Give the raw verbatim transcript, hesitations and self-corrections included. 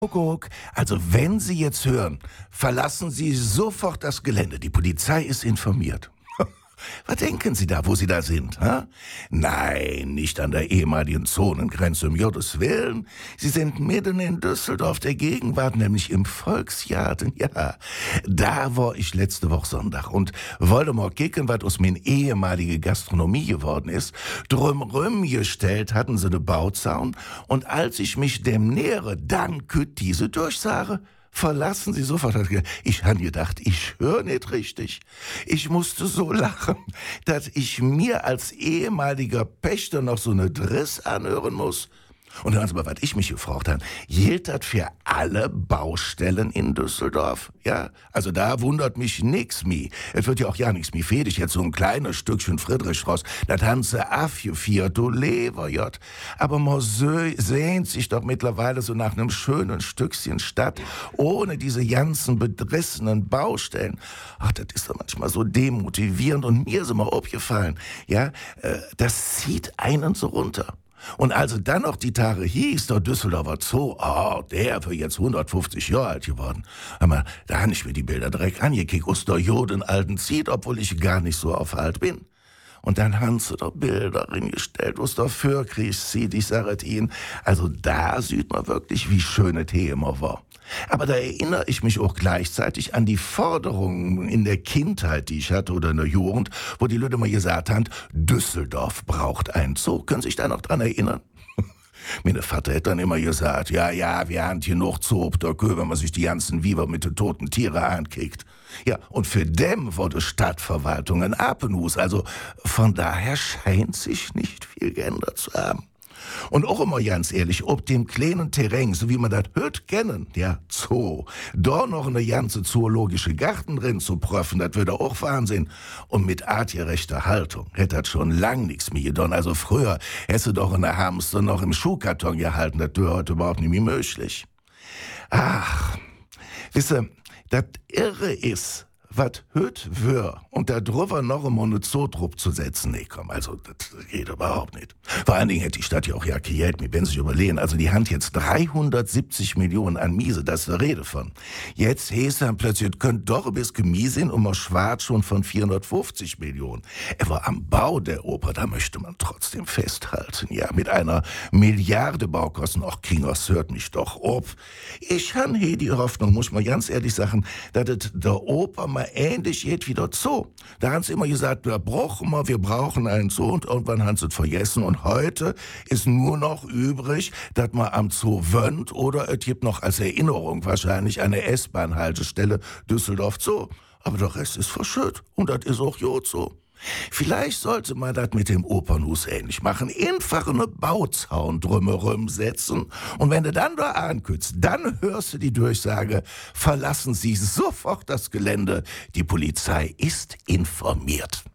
Kuckuck. Also wenn Sie jetzt hören, verlassen Sie sofort das Gelände. Die Polizei ist informiert. Was denken Sie da, wo Sie da sind? Ha? Nein, nicht an der ehemaligen Zonengrenze, um Gottes Willen. Sie sind mitten in Düsseldorf der Gegenwart, nämlich im Volksgarten. Ja, da war ich letzte Woche Sonntag und wollte mal kicken, was aus min ehemalige Gastronomie geworden ist. Drumrum gestellt hatten sie ne Bauzaun und als ich mich dem nähere, dann kütt diese Durchsage. Verlassen Sie sofort. Ich han gedacht, ich höre nicht richtig. Ich musste so lachen, dass ich mir als ehemaliger Pächter noch so ne Driss anhören muss. Und hören Sie mal, was ich mich gefragt habe. Gilt das für alle Baustellen in Düsseldorf? Ja, also da wundert mich nix mi. Es wird ja auch ja nix mi fädig. Jetzt so ein kleines Stückchen Friedrichstraß. Das haben sie afgefiert, du Leberjott. Aber man sö- sehnt sich doch mittlerweile so nach einem schönen Stückchen Stadt, ohne diese ganzen bedrissenen Baustellen. Ach, das ist doch manchmal so demotivierend und mir ist immer aufgefallen. Ja, äh, das zieht einen so runter. Und also dann noch die Tage hieß, der Düsseldorfer Zoo, oh, der für jetzt hundertfünfzig Jahre alt geworden. Aber da habe ich mir die Bilder direkt angekickt, aus der Joden alten Zieht, obwohl ich gar nicht so auf alt bin. Und dann haben sie da Bilder reingestellt, aus der Fürkriegszieht, ich sage es Ihnen. Also da sieht man wirklich, wie schön es hier immer war. Aber da erinnere ich mich auch gleichzeitig an die Forderungen in der Kindheit, die ich hatte, oder in der Jugend, wo die Leute mal gesagt haben, Düsseldorf braucht einen Zoo. Können Sie sich da noch dran erinnern? Meine Vater hätte dann immer gesagt, ja, ja, wir haben hier noch Zoo, da können man sich die ganzen Viver mit den toten Tieren ankickt. Ja, und für dem wurde Stadtverwaltung ein Apenhus, also von daher scheint sich nicht viel geändert zu haben. Und auch immer ganz ehrlich, ob dem kleinen Terrain, so wie man das hört kennen, ja, Zoo, da noch eine ganze zoologische Garten drin zu prüfen, das würde auch Wahnsinn. Und mit artgerechter Haltung hätte das schon lang nichts mehr getan. Also früher hätte du doch eine Hamster noch im Schuhkarton gehalten, das wäre heute überhaupt nicht mehr möglich. Ach, wisst ihr, das Irre ist, was hüt wör und da drüber noch einmal eine Zootrupp zu setzen, nee, komm, also, das geht überhaupt nicht. Vor allen Dingen hätte die Stadt ja auch ja Geld, mir wenn sich überlegen, also die Hand jetzt dreihundertsiebzig Millionen an Miese, das ist der Rede von. Jetzt heißt dann plötzlich, könnt doch ein bisschen Miese und man schwart schon von vierhundertfünfzig Millionen. Aber am Bau der Oper, da möchte man trotzdem festhalten, ja, mit einer Milliarde Baukosten, auch Kingers hört mich doch ob. Ich han he die Hoffnung, muss man ganz ehrlich sagen, dass es der Oper mal ähnlich geht wie der Zoo. Da haben sie immer gesagt, wir brauchen mal, wir brauchen einen Zoo und irgendwann haben sie es vergessen und heute ist nur noch übrig, dass man am Zoo wohnt oder es gibt noch als Erinnerung wahrscheinlich eine S-Bahn-Haltestelle Düsseldorf Zoo. Aber der Rest ist verschütt und das ist auch gut so. Vielleicht sollte man das mit dem Opernhus ähnlich machen. Einfach eine Bauzaun drumherum setzen. Und wenn du dann da ankützt, dann hörst du die Durchsage, verlassen Sie sofort das Gelände. Die Polizei ist informiert.